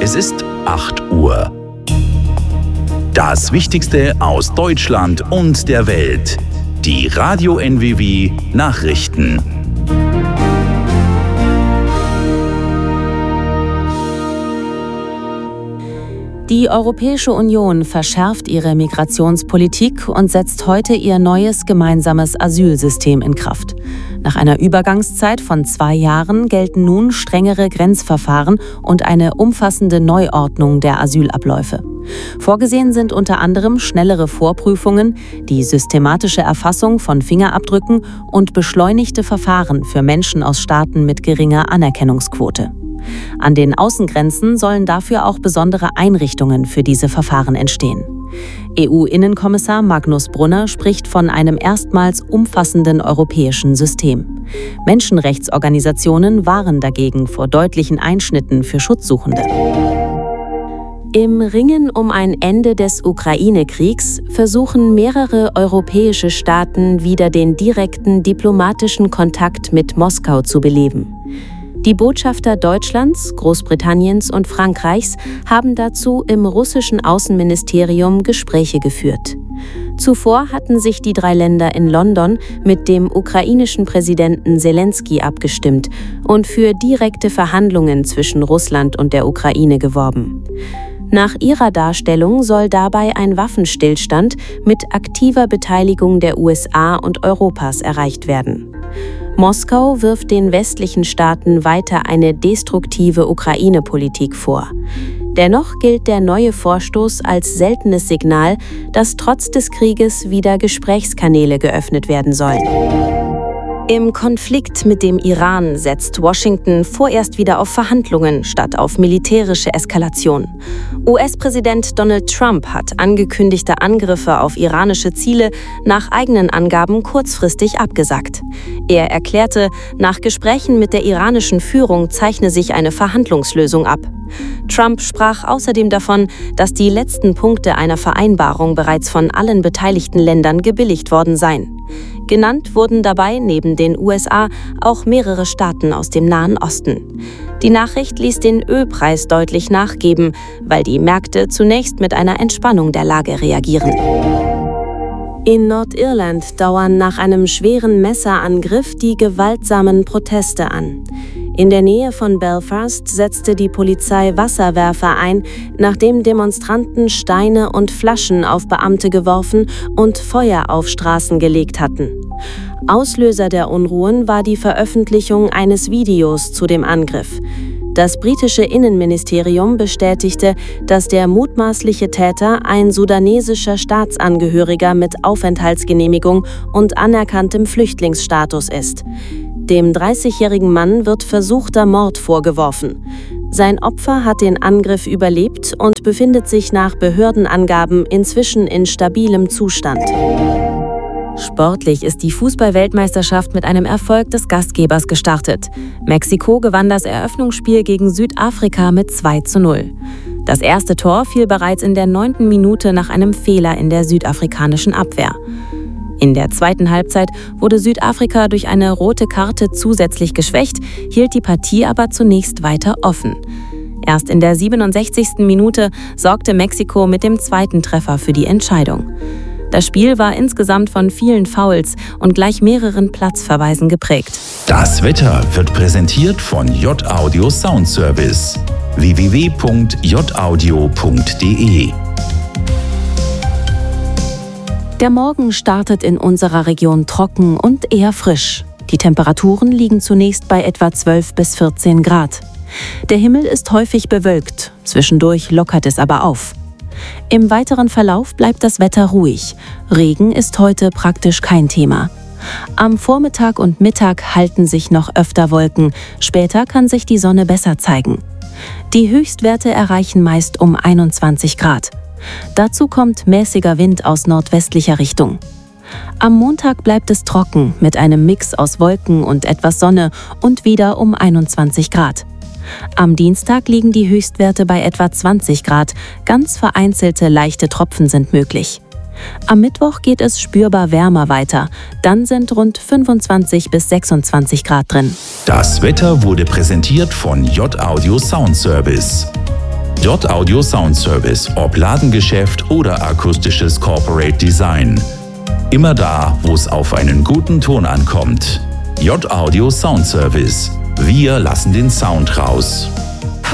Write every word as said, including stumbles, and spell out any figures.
Es ist acht Uhr. Das Wichtigste aus Deutschland und der Welt. Die Radio N W W Nachrichten. Die Europäische Union verschärft ihre Migrationspolitik und setzt heute ihr neues gemeinsames Asylsystem in Kraft. Nach einer Übergangszeit von zwei Jahren gelten nun strengere Grenzverfahren und eine umfassende Neuordnung der Asylabläufe. Vorgesehen sind unter anderem schnellere Vorprüfungen, die systematische Erfassung von Fingerabdrücken und beschleunigte Verfahren für Menschen aus Staaten mit geringer Anerkennungsquote. An den Außengrenzen sollen dafür auch besondere Einrichtungen für diese Verfahren entstehen. E U-Innenkommissar Magnus Brunner spricht von einem erstmals umfassenden europäischen System. Menschenrechtsorganisationen warnen dagegen vor deutlichen Einschnitten für Schutzsuchende. Im Ringen um ein Ende des Ukraine-Kriegs versuchen mehrere europäische Staaten wieder den direkten diplomatischen Kontakt mit Moskau zu beleben. Die Botschafter Deutschlands, Großbritanniens und Frankreichs haben dazu im russischen Außenministerium Gespräche geführt. Zuvor hatten sich die drei Länder in London mit dem ukrainischen Präsidenten Selenskyj abgestimmt und für direkte Verhandlungen zwischen Russland und der Ukraine geworben. Nach ihrer Darstellung soll dabei ein Waffenstillstand mit aktiver Beteiligung der U S A und Europas erreicht werden. Moskau wirft den westlichen Staaten weiter eine destruktive Ukraine-Politik vor. Dennoch gilt der neue Vorstoß als seltenes Signal, dass trotz des Krieges wieder Gesprächskanäle geöffnet werden sollen. Im Konflikt mit dem Iran setzt Washington vorerst wieder auf Verhandlungen statt auf militärische Eskalation. U S-Präsident Donald Trump hat angekündigte Angriffe auf iranische Ziele nach eigenen Angaben kurzfristig abgesagt. Er erklärte, nach Gesprächen mit der iranischen Führung zeichne sich eine Verhandlungslösung ab. Trump sprach außerdem davon, dass die letzten Punkte einer Vereinbarung bereits von allen beteiligten Ländern gebilligt worden seien. Genannt wurden dabei neben den U S A auch mehrere Staaten aus dem Nahen Osten. Die Nachricht ließ den Ölpreis deutlich nachgeben, weil die Märkte zunächst mit einer Entspannung der Lage reagieren. In Nordirland dauern nach einem schweren Messerangriff die gewaltsamen Proteste an. In der Nähe von Belfast setzte die Polizei Wasserwerfer ein, nachdem Demonstranten Steine und Flaschen auf Beamte geworfen und Feuer auf Straßen gelegt hatten. Auslöser der Unruhen war die Veröffentlichung eines Videos zu dem Angriff. Das britische Innenministerium bestätigte, dass der mutmaßliche Täter ein sudanesischer Staatsangehöriger mit Aufenthaltsgenehmigung und anerkanntem Flüchtlingsstatus ist. Dem dreißigjährigen Mann wird versuchter Mord vorgeworfen. Sein Opfer hat den Angriff überlebt und befindet sich nach Behördenangaben inzwischen in stabilem Zustand. Sportlich ist die Fußball-Weltmeisterschaft mit einem Erfolg des Gastgebers gestartet. Mexiko gewann das Eröffnungsspiel gegen Südafrika mit zwei zu null. Das erste Tor fiel bereits in der neunten Minute nach einem Fehler in der südafrikanischen Abwehr. In der zweiten Halbzeit wurde Südafrika durch eine rote Karte zusätzlich geschwächt, hielt die Partie aber zunächst weiter offen. Erst in der siebenundsechzigsten Minute sorgte Mexiko mit dem zweiten Treffer für die Entscheidung. Das Spiel war insgesamt von vielen Fouls und gleich mehreren Platzverweisen geprägt. Das Wetter wird präsentiert von J-Audio Sound Service. w w w punkt j audio punkt d e Der Morgen startet in unserer Region trocken und eher frisch. Die Temperaturen liegen zunächst bei etwa zwölf bis vierzehn Grad. Der Himmel ist häufig bewölkt, zwischendurch lockert es aber auf. Im weiteren Verlauf bleibt das Wetter ruhig. Regen ist heute praktisch kein Thema. Am Vormittag und Mittag halten sich noch öfter Wolken, später kann sich die Sonne besser zeigen. Die Höchstwerte erreichen meist um einundzwanzig Grad. Dazu kommt mäßiger Wind aus nordwestlicher Richtung. Am Montag bleibt es trocken mit einem Mix aus Wolken und etwas Sonne und wieder um einundzwanzig Grad. Am Dienstag liegen die Höchstwerte bei etwa zwanzig Grad, ganz vereinzelte leichte Tropfen sind möglich. Am Mittwoch geht es spürbar wärmer weiter, dann sind rund fünfundzwanzig bis sechsundzwanzig Grad drin. Das Wetter wurde präsentiert von J-Audio Sound Service. J-Audio Sound Service, ob Ladengeschäft oder akustisches Corporate Design. Immer da, wo es auf einen guten Ton ankommt. J-Audio Sound Service. Wir lassen den Sound raus.